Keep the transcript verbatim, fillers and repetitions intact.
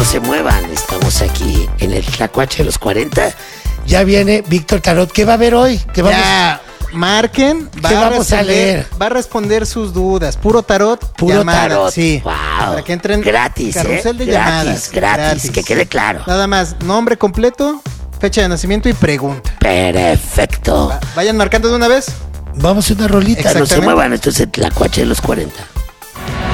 se muevan. Estamos aquí en el Tlacuache de los cuarenta. Ya viene Víctor Tarot. ¿Qué va a haber hoy? ¿Qué vamos? Ya, marquen. Va ¿Qué a vamos a responder- leer? Va a responder sus dudas. Puro tarot. Puro llamada, tarot. Sí. Wow. Para que entren. Gratis, Carrusel ¿eh? de Gratis, llamadas. gratis, que quede claro. Nada más, nombre completo, fecha de nacimiento y pregunta. Perfecto. Va- Vayan marcando de una vez. Vamos a una rolita. No se Exactamente. muevan. Esto es el Tlacuache de los cuarenta.